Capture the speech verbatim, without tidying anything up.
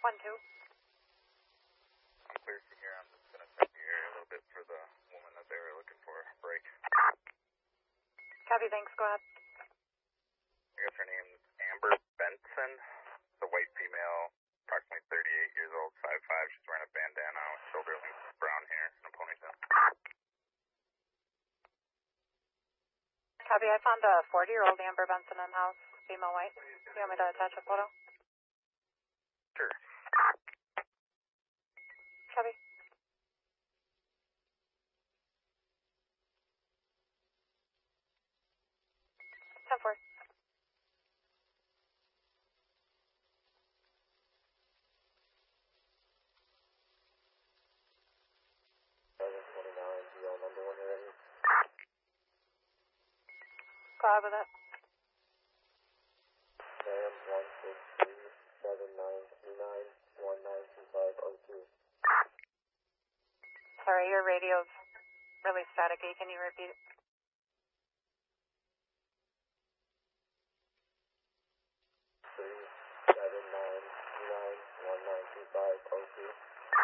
One, two. I'm clear from here. I'm just going to check the area a little bit for the woman that they were looking for. Break. Copy, thanks. Go ahead. I guess her name's Amber Benson. The white female, approximately thirty-eight years old, five five. She's wearing a bandana with shoulder length brown hair and a ponytail. Copy, I found a forty-year-old Amber Benson in house, female white. Do you want me to attach a photo? Sure. Copy. ten four. seven twenty-nine, G L number one ready. Go ahead with it. Sam one six three seven nine two nine one nine two five oh two. Sorry, your radio's really staticky. Can you repeat it? Three seven nine two nine one nine two five.